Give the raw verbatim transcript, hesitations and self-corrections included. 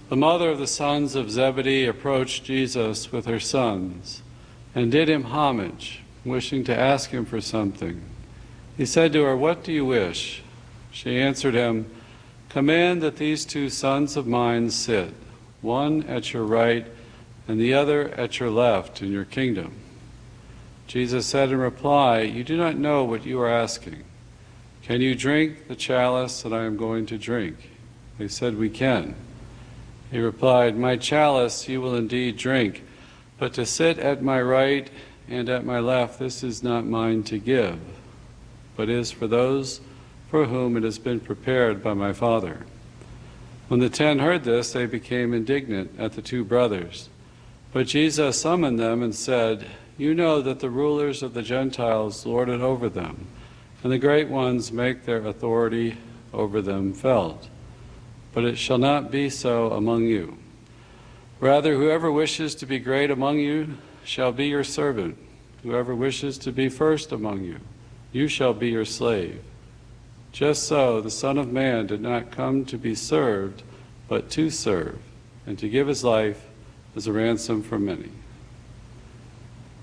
The mother of the sons of Zebedee approached Jesus with her sons and did him homage, wishing to ask him for something. He said to her, "What do you wish?" She answered him, "Command that these two sons of mine sit, one at your right and the other at your left in your kingdom." Jesus said in reply, "You do not know what you are asking. Can you drink the chalice that I am going to drink?" They said, "We can." He replied, "My chalice you will indeed drink, but to sit at my right and at my left, this is not mine to give, but is for those for whom it has been prepared by my Father." When the ten heard this, they became indignant at the two brothers. But Jesus summoned them and said, "You know that the rulers of the Gentiles lord it over them, and the great ones make their authority over them felt. But it shall not be so among you. Rather, whoever wishes to be great among you shall be your servant. Whoever wishes to be first among you, you shall be your slave. Just so the Son of Man did not come to be served, but to serve, and to give his life as a ransom for many."